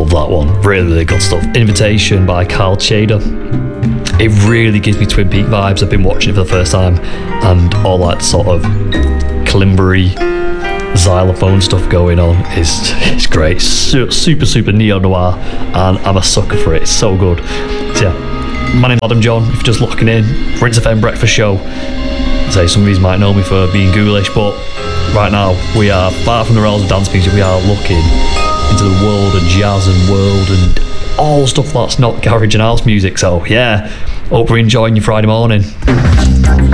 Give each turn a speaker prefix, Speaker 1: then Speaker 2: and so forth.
Speaker 1: love that one. Really, really good stuff. Invitation by Kyle Chader. It really gives me Twin Peaks vibes. I've been watching it for the first time, and all that sort of Climbery xylophone stuff going on is great. Super neo-noir, and I'm a sucker for it. It's so good. So yeah, my name's Adam John. If you're just looking in, Rinse FM Breakfast Show. Say some of these might know me for being ghoulish, but right now we are far from the realms of dance music. We are looking into the world of jazz and world and all stuff that's not garage and house music. So yeah, hope you're enjoying your Friday morning.